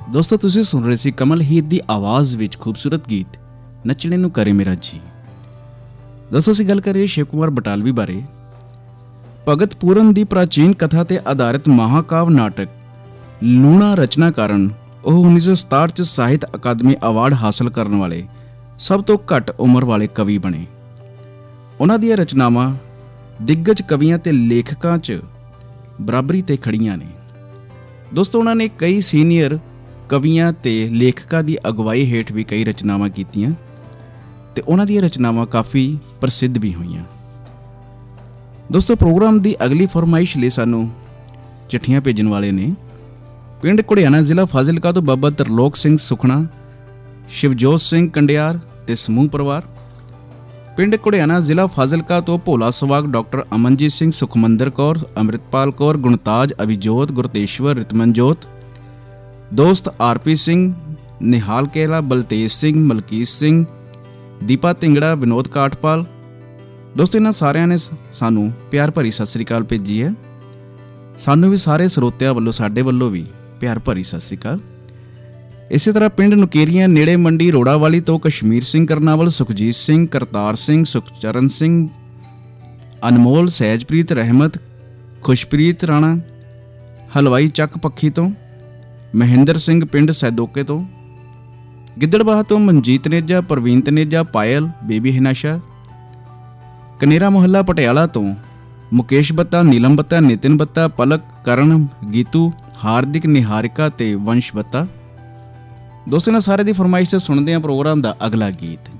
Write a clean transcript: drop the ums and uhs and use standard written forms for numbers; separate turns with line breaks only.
ਦੋਸਤੋ ਤੁਸੀਂ ਸੁਣ ਰਹੇ ਸੀ ਕਮਲ ਹੀਰ ਦੀ ਆਵਾਜ਼ ਵਿੱਚ ਖੂਬਸੂਰਤ ਗੀਤ ਨੱਚਣੇ ਨੂੰ ਕਰੇ ਮੇਰਾ ਜੀ। ਦੋਸਤੋ ਅਸੀਂ ਗੱਲ ਕਰੀਏ ਸ਼ਿਵ ਕੁਮਾਰ ਬਟਾਲਵੀ ਬਾਰੇ। ਭਗਤ ਪੂਰਨ ਦੀ ਪ੍ਰਾਚੀਨ ਕਥਾ ਤੇ ਆਧਾਰਿਤ ਮਹਾਕਾਵ ਨਾਟਕ ਲੂਣਾ ਰਚਨਾ ਕਾਰਨ ਉਹ 1967 ਚ ਸਾਹਿਤ ਅਕਾਦਮੀ ਅਵਾਰਡ ਹਾਸਲ ਕਰਨ ਵਾਲੇ ਸਭ ਤੋਂ ਘੱਟ ਉਮਰ ਵਾਲੇ ਕਵੀ ਬਣੇ। ਉਹਨਾਂ ਦੀਆਂ ਰਚਨਾਵਾਂ ਦਿੱਗਜ ਕਵੀਆਂ ਤੇ ਲੇਖਕਾਂ 'ਚ ਬਰਾਬਰੀ ਤੇ ਖੜੀਆਂ ਨੇ। ਦੋਸਤੋ ਉਹਨਾਂ ਨੇ ਕਈ ਸੀਨੀਅਰ ਕਵੀਆਂ ਤੇ ਲੇਖਕਾਂ ਦੀ ਅਗਵਾਈ ਹੇਠ ਵੀ ਕਈ ਰਚਨਾਵਾਂ ਕੀਤੀਆਂ ਤੇ ਉਹਨਾਂ ਦੀਆਂ ਰਚਨਾਵਾਂ ਕਾਫੀ ਪ੍ਰਸਿੱਧ ਵੀ ਹੋਈਆਂ। ਦੋਸਤੋ ਪ੍ਰੋਗਰਾਮ ਦੀ ਅਗਲੀ ਫਰਮਾਇਸ਼ ਲਈ ਸਾਨੂੰ ਚਿੱਠੀਆਂ ਭੇਜਣ ਵਾਲੇ ਨੇ ਪਿੰਡ ਘੁੜਿਆਣਾ, ਜ਼ਿਲ੍ਹਾ ਫਾਜ਼ਿਲਕਾ ਤੋਂ ਬਾਬਾ ਤਰਲੋਕ ਸਿੰਘ ਸੁਖਣਾ, ਸ਼ਿਵਜੋਤ ਸਿੰਘ ਕੰਡਿਆਰ ਤੇ ਸਮੂਹ ਪਰਿਵਾਰ। ਪਿੰਡ ਘੁੜਿਆਣਾ, ਜ਼ਿਲ੍ਹਾ ਫਾਜ਼ਿਲਕਾ ਤੋਂ ਭੋਲਾ ਸਵਾਗ, ਡਾਕਟਰ ਅਮਨਜੀਤ ਸਿੰਘ, ਸੁਖਮੰਦਰ ਕੌਰ, ਅੰਮ੍ਰਿਤਪਾਲ ਕੌਰ, ਗੁਣਤਾਜ, ਅਭਿਜੋਤ, ਗੁਰਤੇਸ਼ਵਰ, ਰਿਤਮਨਜੋਤ, ਦੋਸਤ ਆਰਪੀ ਸਿੰਘ, ਨਿਹਾਲ ਕੇਲਾ, ਬਲਤੇਜ ਸਿੰਘ, ਮਲਕੀਤ ਸਿੰਘ, ਦੀਪਾ ਢਿੰਗੜਾ, ਵਿਨੋਦ ਕਾਠਪਾਲ। ਦੋਸਤੋ ਇਹਨਾਂ ਸਾਰਿਆਂ ਨੇ ਸਾਨੂੰ ਪਿਆਰ ਭਰੀ ਸਤਿ ਸ੍ਰੀ ਅਕਾਲ ਭੇਜੀ ਹੈ। ਸਾਨੂੰ ਵੀ ਸਾਰੇ ਸਰੋਤਿਆਂ ਵੱਲੋਂ, ਸਾਡੇ ਵੱਲੋਂ ਵੀ ਪਿਆਰ ਭਰੀ ਸਤਿ ਸ੍ਰੀ ਅਕਾਲ। ਇਸੇ ਤਰ੍ਹਾਂ ਪਿੰਡ ਨੁਕੇਰੀਆਂ ਨੇੜੇ ਮੰਡੀ ਰੋੜਾਵਾਲੀ ਤੋਂ ਕਸ਼ਮੀਰ ਸਿੰਘ ਕਰਨਾਵਲ, ਸੁਖਜੀਤ ਸਿੰਘ, ਕਰਤਾਰ ਸਿੰਘ, ਸੁਖਚਰਨ ਸਿੰਘ, ਅਨਮੋਲ, ਸਹਿਜਪ੍ਰੀਤ, ਰਹਿਮਤ, ਖੁਸ਼ਪ੍ਰੀਤ ਰਾਣਾ, ਹਲਵਾਈ ਚੱਕ ਪੱਖੀ ਤੋਂ, ਮਹਿੰਦਰ ਸਿੰਘ ਪਿੰਡ ਸੈਦੋਕੇ ਤੋਂ, ਗਿੱਦੜਬਾਹਾ ਤੋਂ ਮਨਜੀਤ ਨੇਜਾ, ਪ੍ਰਵੀਨ ਤਨੇਜਾ, ਪਾਇਲ, ਬੇਬੀ ਹਿਨਾਸ਼ਾ, ਕਨੇਰਾ ਮੁਹੱਲਾ ਪਟਿਆਲਾ ਤੋਂ ਮੁਕੇਸ਼ ਬੱਤਾ, ਨੀਲਮ ਬੱਤਾ, ਨਿਤਿਨ ਬੱਤਾ, ਪਲਕ, ਕਰਨ, ਗੀਤੂ, ਹਾਰਦਿਕ, ਨਿਹਾਰਿਕਾ ਤੇ ਵੰਸ਼ ਬੱਤਾ। ਦੋਸਤੋ ਇਹਨਾਂ ਸਾਰੇ ਦੀ ਫਰਮਾਇਸ਼ ਤੇ ਸੁਣਦੇ ਹਾਂ ਪ੍ਰੋਗਰਾਮ ਦਾ ਅਗਲਾ ਗੀਤ।